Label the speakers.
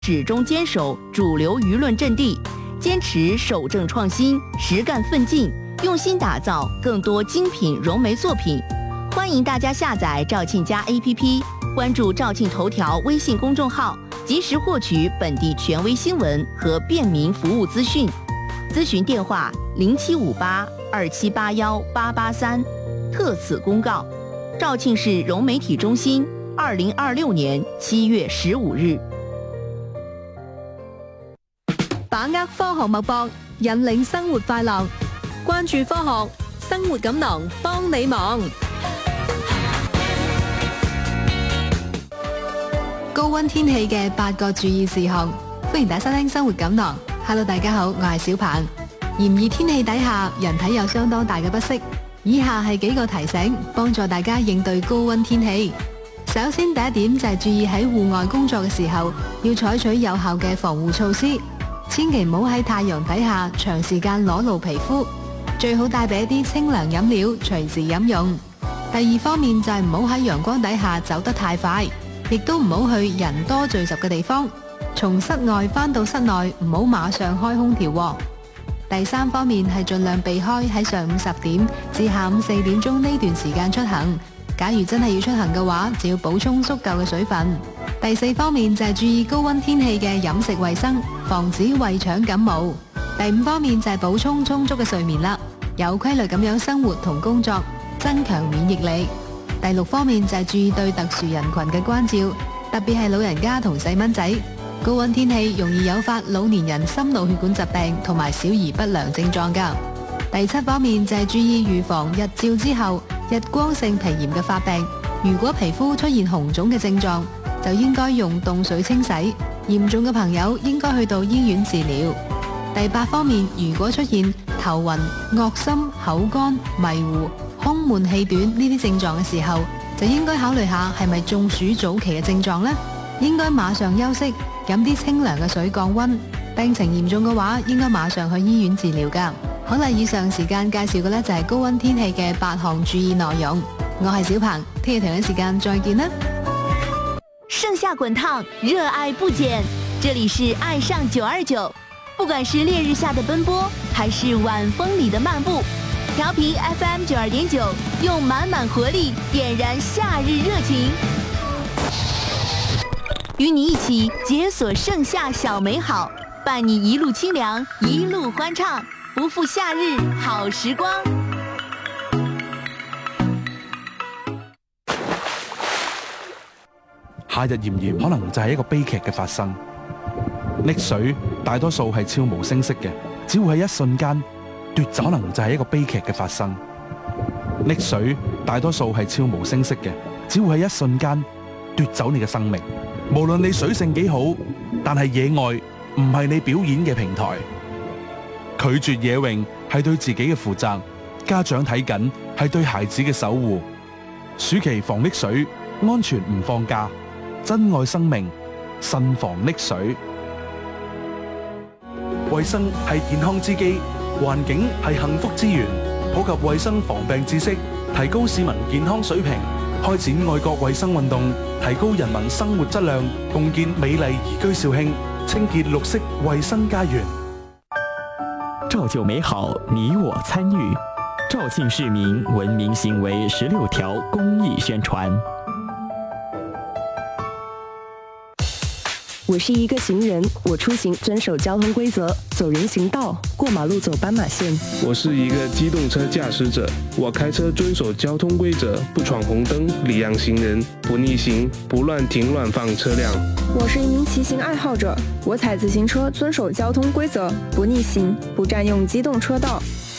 Speaker 1: 始终坚守主流舆论阵地，坚持守正创新、实干奋进，用心打造更多精品融媒作品。欢迎大家下载肇庆家 APP， 关注肇庆头条微信公众号，及时获取本地权威新闻和便民服务资讯。咨询电话075827818883。特此公告：肇庆市融媒体中心，2026年7月15日。
Speaker 2: 把握科學脈搏，引領生活快樂。關注科學，生活錦囊幫你忙。高溫天氣嘅8個注意事項，歡迎大家收聽生活錦囊。Hello， 大家好，我係小鵬。炎熱天氣底下，人體有相當大嘅不適。以下係幾個提醒，幫助大家應對高溫天氣。首先，第一點就係注意喺戶外工作嘅時候，要採取有效嘅防護措施。千祈唔好喺太陽底下長時間裸露皮膚，最好帶備一啲清涼飲料隨時飲用。第二方面就係唔好喺陽光底下走得太快，亦都唔好去人多聚集嘅地方。從室外返到室內唔好馬上開空調。第三方面係盡量避開喺上午10點至下午4點鐘呢段時間出行。假如真係要出行嘅話，就要補充足夠嘅水分。第四方面就係注意高溫天氣嘅飲食衛生，防止胃腸感冒。第五方面就係補充充足嘅睡眠啦，有規律咁樣生活同工作，增強免疫力。第六方面就係注意對特殊人群嘅關照，特別係老人家同細蚊仔。高溫天氣容易誘發老年人心腦血管疾病同埋小兒不良症狀㗎。第七方面就係注意預防日照之後日光性皮炎嘅發病。如果皮膚出現紅腫嘅症狀，就應該用凍水清洗。嚴重嘅朋友應該去到醫院治療。第八方面，如果出現頭暈、噁心、口乾、迷糊、胸悶氣短呢啲症狀嘅時候，就應該考慮下係咪中暑早期嘅症狀呢？應該馬上休息，飲啲清涼嘅水降溫。病情嚴重嘅話，應該馬上去醫院治療㗎。好啦，以上時間介紹嘅呢就係高溫天氣嘅8項注意內容。我係小鵬，聽日同一時間再見啦。
Speaker 1: 盛夏滾燙，熱愛不減。這裡是愛上929，不管是烈日下的奔波，還是晚風裡的漫步，調頻 FM 92.9，用滿滿活力點燃夏日熱情，與你一起解鎖盛夏小美好，伴你一路清涼，一路歡暢，不負夏日好時光。
Speaker 3: 夏日炎炎可能就係一個悲劇嘅發生。溺水大多數係悄無聲息嘅，只會喺一瞬間奪走，可能就係一個悲劇嘅發生。溺水大多數係悄無聲息嘅，只會喺一瞬間奪走你嘅生命。無論你水性幾好，但係野外唔係你表演嘅平台。拒絕野泳係對自己嘅負責，家長睇緊係對孩子嘅守護。暑期防溺水，安全唔放假。珍愛生命，慎防溺水。衛生係健康之基，環境係幸福之源。普及衛生防病知識，提高市民健康水平，開展愛國衛生運動，提高人民生活質量，共建美麗宜居肇慶，清潔綠色衛生家園。
Speaker 4: 造就美好，你我參與。肇慶市民文明行為16條公益宣傳。
Speaker 5: 我是一個行人，我出行遵守交通規則，走人行道，過馬路走斑馬線。
Speaker 6: 我是一個機動車駕駛者，我開車遵守交通規則，不闖紅燈，禮讓行人，不逆行，不亂停亂放車輛。
Speaker 7: 我是一名騎行愛好者，我踩自行車遵守交通規則，不逆行，不佔用機動車道，